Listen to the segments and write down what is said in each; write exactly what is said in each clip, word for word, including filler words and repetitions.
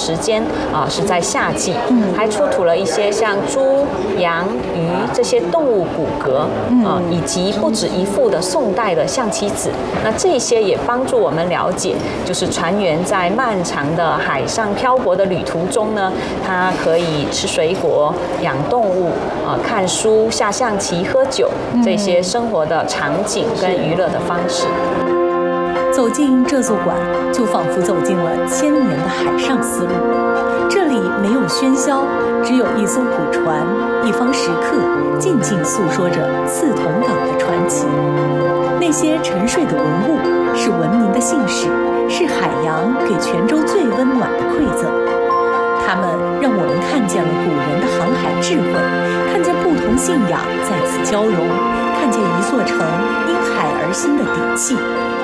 时间啊是在夏季，还出土了一些像猪、羊、鱼这些动物骨骼啊，以及不止一副的宋代的象棋子。那这些也帮助我们了解，就是船员在漫长的海上漂泊的旅途中呢，他可以吃水果、养动物、啊看书、下象棋、喝酒这些生活的场景跟娱乐的方式。 走进这座馆，就仿佛走进了千年的海上丝路。这里没有喧嚣，只有一艘古船，一方石刻，静静诉说着刺桐港的传奇。那些沉睡的文物，是文明的信使，是海洋给泉州最温暖的馈赠。它们让我们看见了古人的航海智慧，看见不同信仰在此交融，看见一座城因海而兴的底气。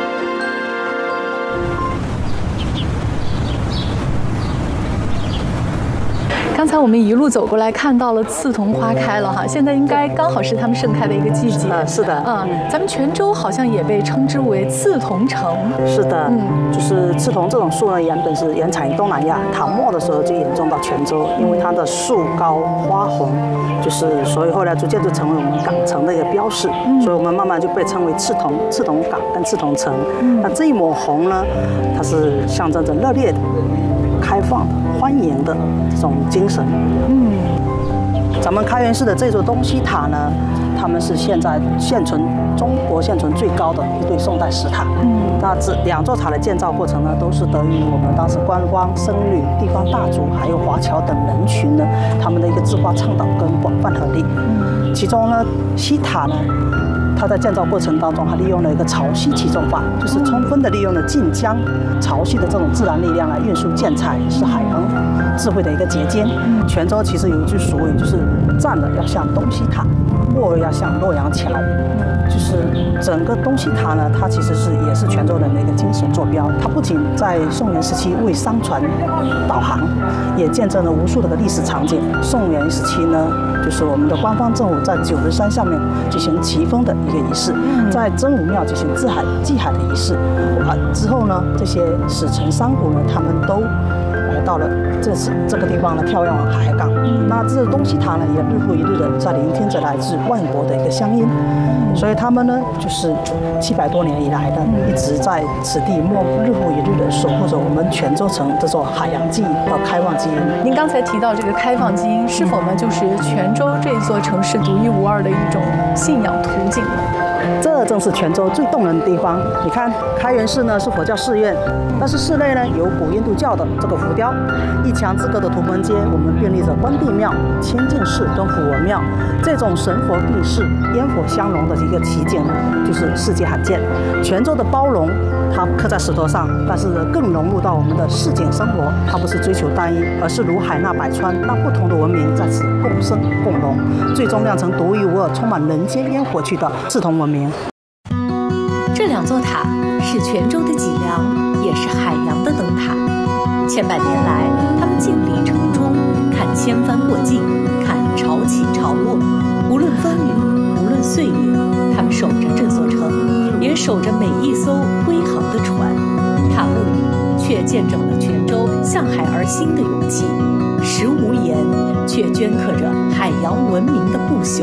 刚才我们一路走过来，看到了刺桐花开了哈，现在应该刚好是它们盛开的一个季节。 啊，是的， 嗯，咱们泉州好像也被称之为刺桐城。 是的，嗯，就是刺桐这种树呢，原本是原产于东南亚，唐末的时候就引种到泉州，因为它的树高花红，就是所以后来逐渐就成为我们港城的一个标识，嗯、所以我们慢慢就被称为刺桐、刺桐港跟刺桐城。嗯、那这一抹红呢，它是象征着热烈的、开放的、欢迎的这种精神。嗯，咱们开元寺的这座东西塔呢，他们是现在现存中国现存最高的一对宋代石塔。嗯，那这两座塔的建造过程呢，都是得益于我们当时观光、僧侣、地方大族还有华侨等人群呢，他们的一个自发倡导跟广泛合力。嗯，其中呢，西塔呢，它在建造过程当中，它利用了一个潮汐起重法，就是充分的利用了晋江潮汐的这种自然力量来运输建材，是海洋智慧的一个结晶。泉州其实有一句俗语，就是站了要像东西塔，卧要像洛阳桥。就是整个东西塔呢，它其实是也是泉州人的一个精神坐标。它不仅在宋元时期为商船导航，也见证了无数的个历史场景。宋元时期呢，就是我们的官方政府在九日山下面进行旗风的一个仪式，在真武庙进行祭海祭海的仪式。啊，之后呢，这些使臣商贾呢，他们都来到了这次这个地方呢，漂洋海港。那这东西塔呢，也日复一日的在聆听着来自万国的一个乡音。所以他们呢，就是七百多年以来呢，一直在此地默日复一日的守护着我们泉州城这座海洋记忆和开放基因。 您刚才提到这个开放基因，是否呢就是泉州这座城市独一无二的一种信仰途径呢？ 这正是泉州最动人的地方。你看，开元寺呢是佛教寺院，但是寺内呢有古印度教的这个浮雕，一墙之隔的图门街，我们并立着关帝庙、清净寺跟虎文庙，这种神佛并视、烟火相融的一个奇景，就是世界罕见。泉州的包容，它刻在石头上，但是更融入到我们的市井生活。它不是追求单一，而是如海纳百川，让不同的文明在此共生共荣，最终酿成独一无二、充满人间烟火气的刺桐文明。 这两座塔是泉州的脊梁，也是海洋的灯塔。千百年来，他们静立城中，看千帆过尽，看潮起潮落。无论风雨，无论岁月，他们守着这座城，也守着每一艘归航的船。塔幕里却见证了泉州向海而兴的勇气，实无言，却镌刻着海洋文明的不朽。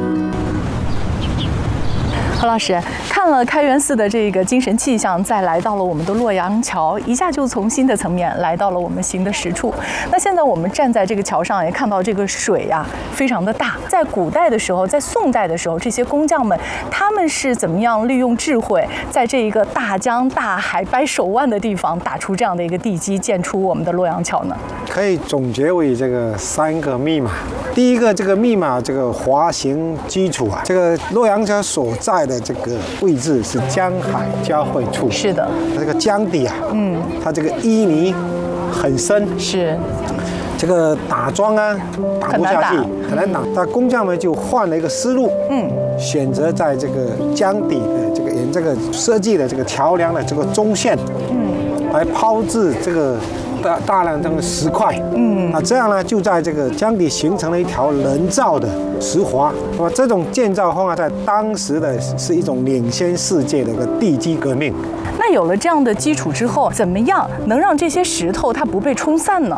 何老师看了开元寺的这个精神气象，再来到了我们的洛阳桥，一下就从新的层面来到了我们行的实处。那现在我们站在这个桥上，也看到这个水呀、啊、非常的大。在古代的时候，在宋代的时候，这些工匠们他们是怎么样利用智慧，在这一个大江大海百手腕的地方打出这样的一个地基，建出我们的洛阳桥呢？ 可以总结为这个三个密码。第一个，这个密码，这个滑行基础啊，这个洛阳桥所在的这个位置是江海交汇处。 是的， 这个江底啊，嗯，它这个淤泥很深， 是这个打桩啊打不下去，很难打。那工匠们就换了一个思路，嗯，选择在这个江底的这个沿这个设计的这个桥梁的这个中线，嗯，来抛掷这个。大大量这个石块，嗯，那这样呢，就在这个江底形成了一条人造的石滑。那么这种建造方法在当时的是一种领先世界的一个地基革命。 那有了这样的基础之后，怎么样能让这些石头它不被冲散呢？